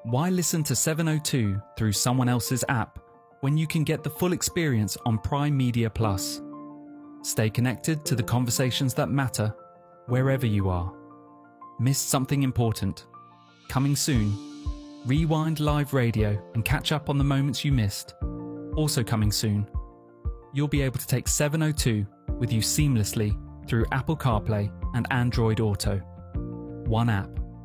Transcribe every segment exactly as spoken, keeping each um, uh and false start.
Why listen to seven oh two through someone else's app when you can get the full experience on Prime Media Plus? Stay connected to the conversations that matter wherever you are. Missed something important? Coming soon. Rewind live radio and catch up on the moments you missed. Also coming soon. You'll be able to take seven oh two with you seamlessly through Apple CarPlay and Android Auto. One app,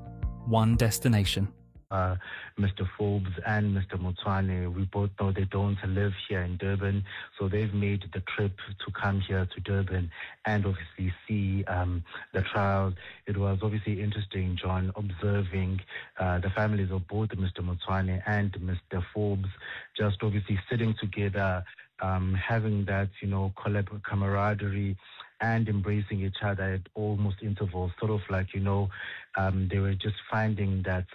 one destination. Uh, Mister Forbes and Mister Motsoane, we both know they don't live here in Durban, so they've made the trip to come here to Durban and obviously see um, the trials. It was obviously interesting, John, observing uh, the families of both Mister Motsoane and Mister Forbes just obviously sitting together, um, having that, you know, collab- camaraderie and embracing each other at almost intervals, sort of like, you know, um, they were just finding that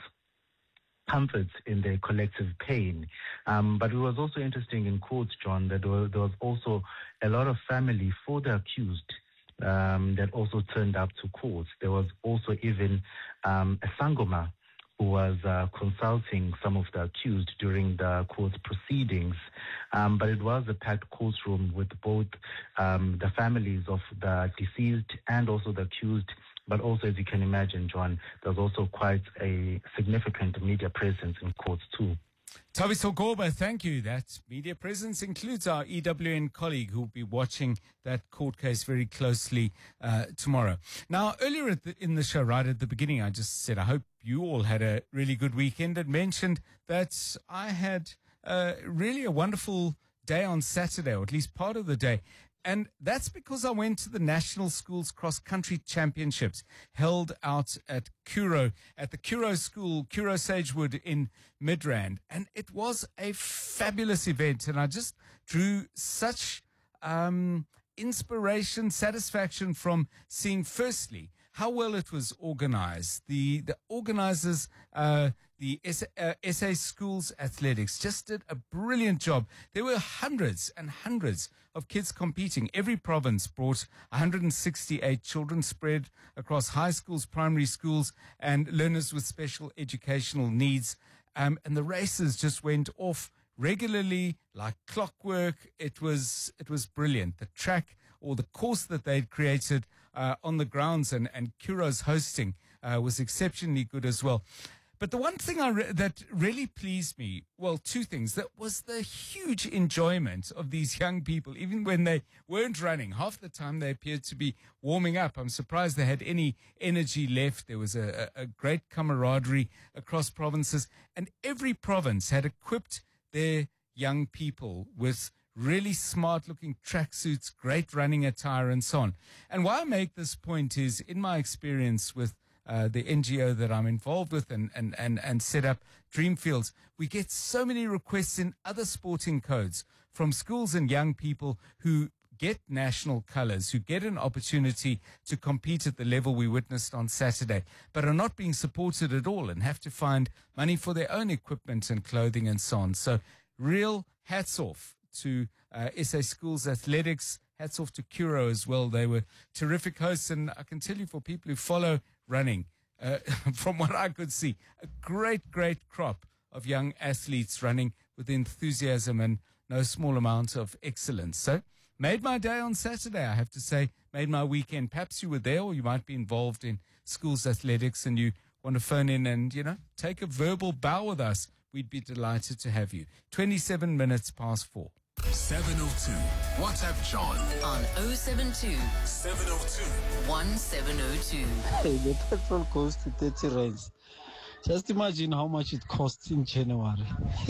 comfort in their collective pain. Um, but it was also interesting in courts, John, that there was, there was also a lot of family for the accused um, that also turned up to court. There was also even um, a Sangoma who was uh, consulting some of the accused during the court proceedings. Um, but it was a packed courtroom with both um, the families of the deceased and also the accused. But also, as you can imagine, John, there's also quite a significant media presence in courts too. Thabiso Gorba, thank you. That media presence includes our E W N colleague who will be watching that court case very closely uh, tomorrow. Now, earlier at the, in the show, right at the beginning, I just said, I hope you all had a really good weekend, and mentioned that I had uh, really a wonderful day on Saturday, or at least part of the day. And that's because I went to the National Schools Cross Country Championships held out at Curro, at the Curro School, Curro Sagewood in Midrand. And it was a fabulous event. And I just drew such um, inspiration, satisfaction from seeing, firstly, how well it was organized. The the organizers, uh, the S, uh, S A Schools Athletics, just did a brilliant job. There were hundreds and hundreds of kids competing. Every province brought one hundred sixty-eight children spread across high schools, primary schools, and learners with special educational needs. Um, and the races just went off regularly like clockwork. It was it was brilliant. The track, or the course that they'd created uh, on the grounds, and, and Curro's hosting uh, was exceptionally good as well. But the one thing I re- that really pleased me, well, two things, that was the huge enjoyment of these young people, even when they weren't running. Half the time they appeared to be warming up. I'm surprised they had any energy left. There was a, a, a great camaraderie across provinces, and every province had equipped their young people with really smart-looking tracksuits, great running attire, and so on. And why I make this point is, in my experience with uh, the N G O that I'm involved with and, and, and, and set up Dreamfields, we get so many requests in other sporting codes from schools and young people who get national colors, who get an opportunity to compete at the level we witnessed on Saturday, but are not being supported at all and have to find money for their own equipment and clothing and so on. So real hats off to uh, S A Schools Athletics. Hats off to Curro as well. They were terrific hosts, and I can tell you, for people who follow running, uh, from what I could see, a great, great crop of young athletes running with enthusiasm and no small amount of excellence. So made my day on Saturday, I have to say, made my weekend. Perhaps you were there, or you might be involved in schools athletics and you want to phone in and, you know, take a verbal bow with us. We'd be delighted to have you. twenty-seven minutes past four. seven oh two. WhatsApp John on oh seven two, seven oh two, one seven oh two. Hey, the petrol goes to thirty rands. Just imagine how much it costs in January.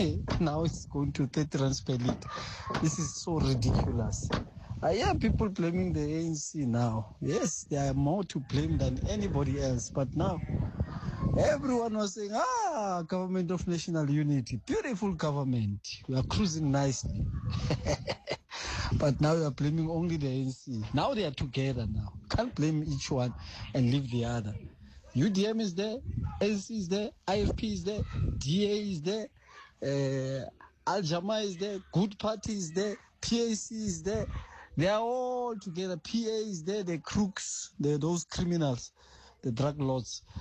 Now it's going to thirty rands per litre. This is so ridiculous. I hear people blaming the A N C now. Yes, they are more to blame than anybody else. But now, everyone was saying, ah, government of national unity, beautiful government. We are cruising nicely. But now you are blaming only the A N C. Now they are together now. Can't blame each one and leave the other. U D M is there, A N C is there, I F P is there, D A is there, uh, Al Jama is there, Good Party is there, P A C is there. They are all together. P A is there, the crooks, the those criminals, the drug lords.